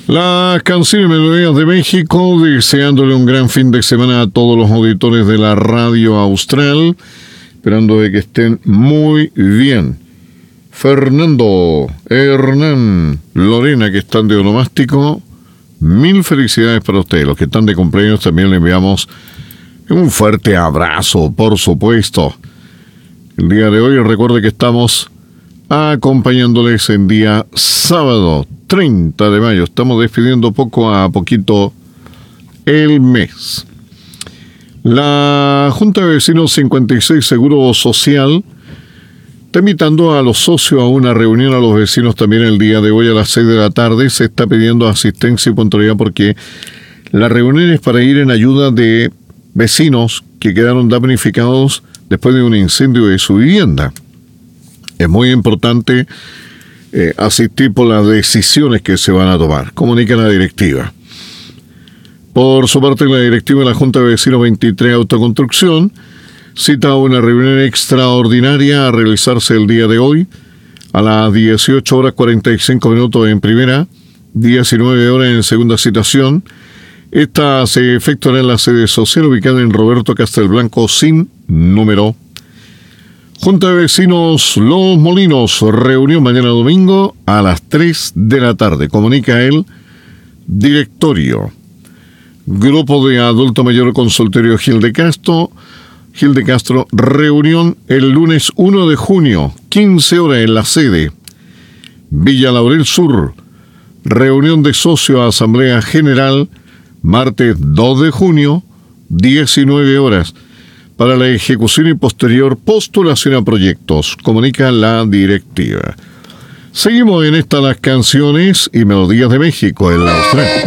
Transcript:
Las canciones y melodías de México, deseándole un gran fin de semana a todos los auditores de la radio austral, esperando de que estén muy bien. Fernando, Hernán, Lorena, que están de onomástico, mil felicidades para ustedes. Los que están de cumpleaños también les enviamos un fuerte abrazo, por supuesto. El día de hoy recuerde que estamos acompañándoles en día sábado 30 de mayo. Estamos despidiendo poco a poquito el mes. La Junta de Vecinos 56 Seguro Social está invitando a los socios a una reunión a los vecinos también el día de hoy a las 6 de la tarde. Se está pidiendo asistencia y puntualidad porque la reunión es para ir en ayuda de vecinos que quedaron damnificados después de un incendio de su vivienda. Es muy importante asistir por las decisiones que se van a tomar. Comunica la directiva. Por su parte, la directiva de la Junta de Vecinos 23 Autoconstrucción cita una reunión extraordinaria a realizarse el día de hoy a las 18 horas 45 minutos en primera, 19 horas en segunda citación. Esta se efectuará en la sede social ubicada en Roberto Castelblanco sin número. Junta de Vecinos Los Molinos, reunión mañana domingo a las 3 de la tarde. Comunica el directorio. Grupo de Adulto Mayor Consultorio Gil de Castro, reunión el lunes 1 de junio, 15 horas en la sede. Villa Laurel Sur, reunión de socios Asamblea General, martes 2 de junio, 19 horas. Para la ejecución y posterior postulación a proyectos, comunica la directiva. Seguimos en estas las canciones y melodías de México en la Austral.